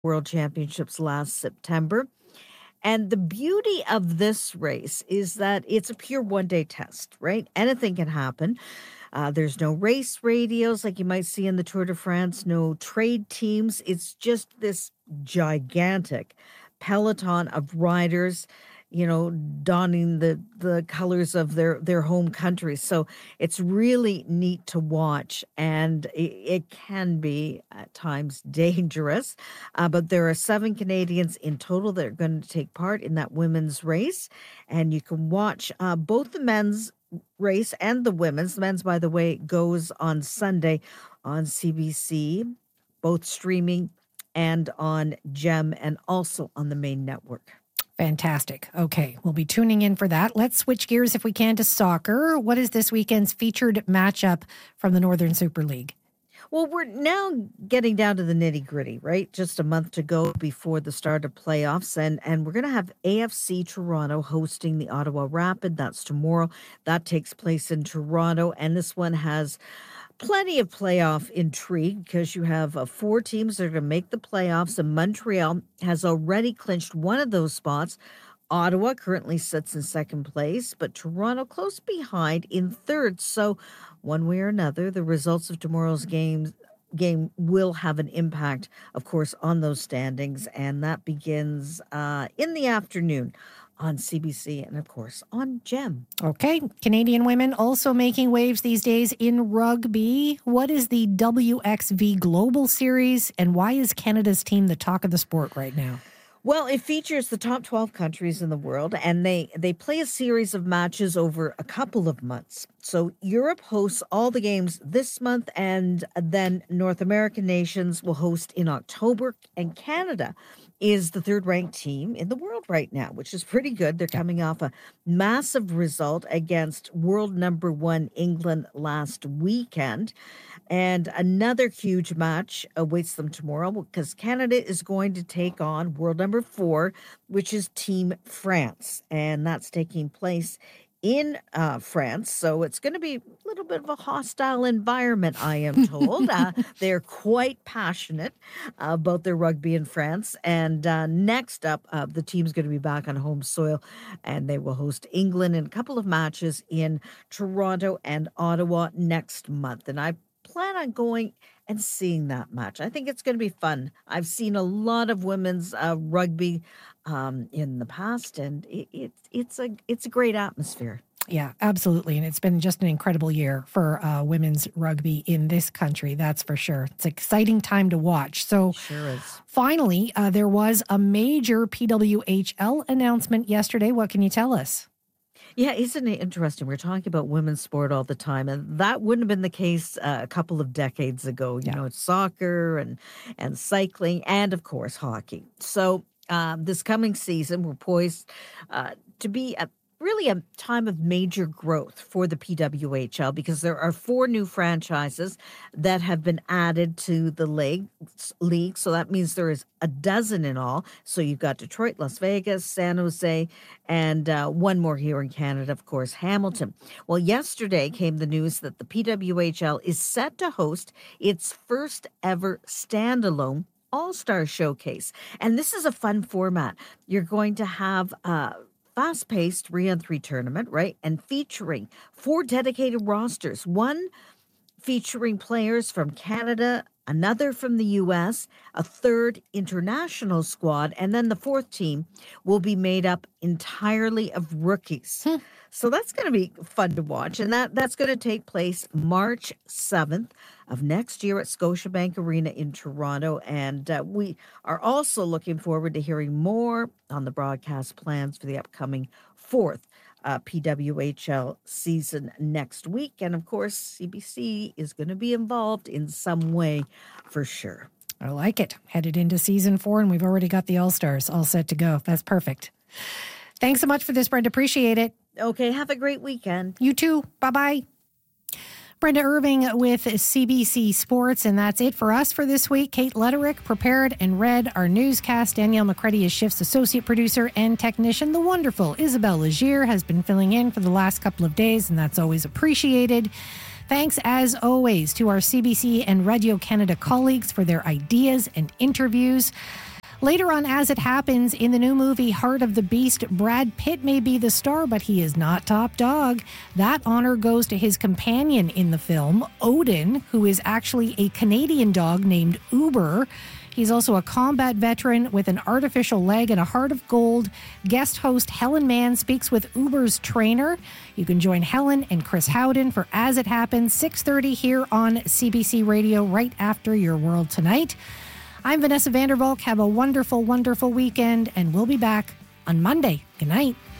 World Championships last September. And the beauty of this race is that it's a pure one-day test, right? Anything can happen. There's no race radios like you might see in the Tour de France, no trade teams. It's just this gigantic peloton of riders, donning the colors of their home country. So it's really neat to watch, and it can be at times dangerous. But there are 7 Canadians in total that are going to take part in that women's race, and you can watch both the men's race and the women's. The men's, by the way, goes on Sunday on CBC, both streaming and on GEM and also on the main network. Fantastic. Okay, we'll be tuning in for that. Let's switch gears if we can to soccer. What is this weekend's featured matchup from the Northern Super League? Well, we're now getting down to the nitty-gritty, right? Just a month to go before the start of playoffs, and we're going to have AFC Toronto hosting the Ottawa Rapid. That's tomorrow. That takes place in Toronto, and this one has plenty of playoff intrigue because you have 4 teams that are going to make the playoffs, and Montreal has already clinched one of those spots. Ottawa currently sits in second place, but Toronto close behind in third. So one way or another, the results of tomorrow's game will have an impact, of course, on those standings. And that begins in the afternoon on CBC and, of course, on GEM. Okay. Canadian women also making waves these days in rugby. What is the WXV Global Series, and why is Canada's team the talk of the sport right now? Well, it features the top 12 countries in the world, and they play a series of matches over a couple of months. So Europe hosts all the games this month, and then North American nations will host in October, and Canada is the third-ranked team in the world right now, which is pretty good. They're coming off a massive result against world number 1 England last weekend. And another huge match awaits them tomorrow because Canada is going to take on world number 4, which is Team France. And that's taking place in France. So it's going to be a little bit of a hostile environment, I am told. They're quite passionate about their rugby in France. And next up, the team's going to be back on home soil, and they will host England in a couple of matches in Toronto and Ottawa next month. And I plan on going and seeing that match. I think it's going to be fun. I've seen a lot of women's rugby in the past, and it's a great atmosphere. Yeah, absolutely. And it's been just an incredible year for women's rugby in this country, that's for sure. It's an exciting time to watch. So sure is. Finally, there was a major PWHL announcement yesterday. What can you tell us? Yeah, isn't it interesting? We're talking about women's sport all the time, and that wouldn't have been the case a couple of decades ago. You know, it's soccer and cycling and, of course, hockey. So this coming season, we're poised to be really a time of major growth for the PWHL because there are 4 new franchises that have been added to the league. So that means there is a dozen in all. So you've got Detroit, Las Vegas, San Jose, and one more here in Canada, of course, Hamilton. Well, yesterday came the news that the PWHL is set to host its first ever standalone All-Star Showcase. And this is a fun format. You're going to have fast-paced 3-on-3 tournament, right? And featuring 4 dedicated rosters, one featuring players from Canada, another from the U.S., a third international squad, and then the 4th team will be made up entirely of rookies. So that's going to be fun to watch. And that's going to take place March 7th of next year at Scotiabank Arena in Toronto. And we are also looking forward to hearing more on the broadcast plans for the upcoming 4th PWHL season next week. And of course, CBC is going to be involved in some way for sure. I like it. Headed into season 4, and we've already got the All-Stars all set to go. That's perfect. Thanks so much for this, Brenda. Appreciate it. Okay, have a great weekend. You too. Bye-bye. Brenda Irving with CBC Sports, and that's it for us for this week. Kate Letterick prepared and read our newscast. Danielle McCready is Shift's associate producer and technician. The wonderful Isabel Legier has been filling in for the last couple of days, and that's always appreciated. Thanks, as always, to our CBC and Radio Canada colleagues for their ideas and interviews. Later on, As It Happens, in the new movie Heart of the Beast, Brad Pitt may be the star, but he is not top dog. That honor goes to his companion in the film, Odin, who is actually a Canadian dog named Uber. He's also a combat veteran with an artificial leg and a heart of gold. Guest host Helen Mann speaks with Uber's trainer. You can join Helen and Chris Howden for As It Happens, 6:30 here on CBC Radio, right after Your World Tonight. I'm Vanessa Vandervalk. Have a wonderful, wonderful weekend, and we'll be back on Monday. Good night.